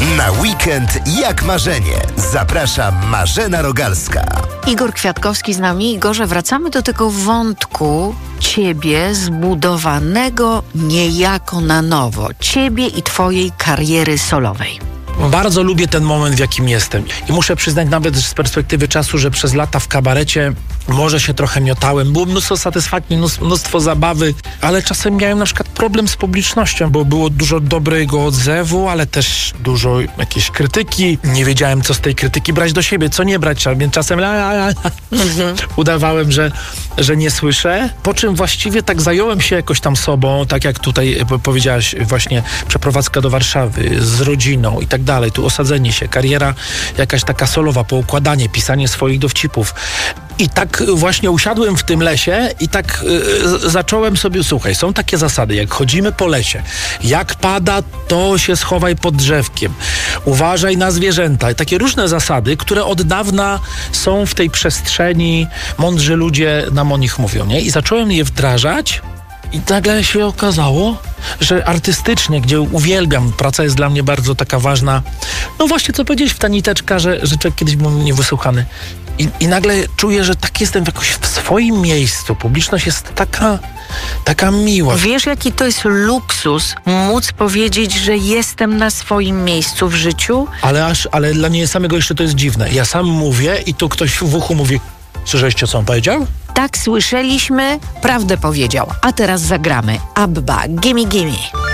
Na weekend jak marzenie. Zaprasza Marzena Rogalska. Igor Kwiatkowski z nami. Igorze, wracamy do tego wątku ciebie zbudowanego niejako na nowo. Ciebie i twojej kariery solowej. Bardzo lubię ten moment, w jakim jestem. I muszę przyznać nawet z perspektywy czasu, że przez lata w kabarecie może się trochę miotałem. Było mnóstwo satysfakcji, mnóstwo zabawy, ale czasem miałem na przykład problem z publicznością, bo było dużo dobrego odzewu, ale też dużo jakiejś krytyki. Nie wiedziałem, co z tej krytyki brać do siebie, co nie brać, więc czasem udawałem, że nie słyszę. Po czym właściwie tak zająłem się jakoś tam sobą, tak jak tutaj powiedziałaś, właśnie przeprowadzka do Warszawy z rodziną i tak dalej. Tu osadzenie się, kariera jakaś taka solowa, poukładanie, pisanie swoich dowcipów. I tak właśnie usiadłem w tym lesie i tak zacząłem sobie, słuchaj, są takie zasady, jak chodzimy po lesie, jak pada, to się schowaj pod drzewkiem, uważaj na zwierzęta. I takie różne zasady, które od dawna są w tej przestrzeni, mądrzy ludzie nam o nich mówią, nie? I zacząłem je wdrażać. I nagle się okazało, że artystycznie, gdzie uwielbiam, praca jest dla mnie bardzo taka ważna. No właśnie, co powiedziałeś w ta niteczka, że człowiek kiedyś był niewysłuchany. I nagle czuję, że tak jestem jakoś w swoim miejscu. Publiczność jest taka miła. Wiesz, jaki to jest luksus móc powiedzieć, że jestem na swoim miejscu w życiu? Ale dla mnie samego jeszcze to jest dziwne. Ja sam mówię i tu ktoś w uchu mówi: słyszeliście, co on powiedział? Tak, słyszeliśmy, prawdę powiedział. A teraz zagramy. Abba, gimme, gimme.